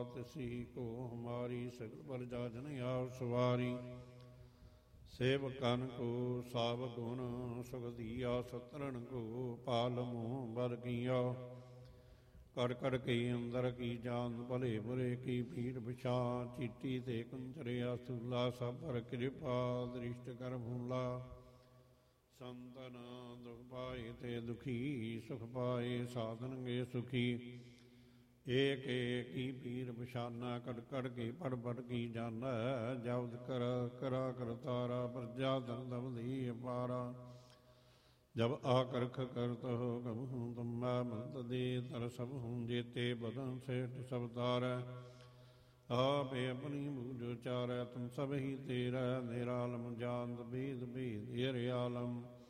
तिसी को हमारी सगल प्रजा जन आव सवारी सेवकन को साव गुण सुख दिया सतरन को पालमो बर किया कर कर के अंदर की जान भले बुरे की भीड़ बिछा चीटी ते कुंजरिया सूला सब पर कृपा दृष्ट कर भूला संतन दुख पाए ते दुखी सुख पाए साधन गे सुखी एक एक ही पीर बिछाना कट कट के पढ़ पढ़ की जाना जब कर करा कर तारा प्रजा धन दमदी अपारा जब आकर्ख करत हो गम हूँ तुम मैं मंत दे तर सब हूँ जेते बदन सेठ सब तार आप अपनी बूझ चार तुम सब ही तेरा निरालम जानत भेद भेद ये आलम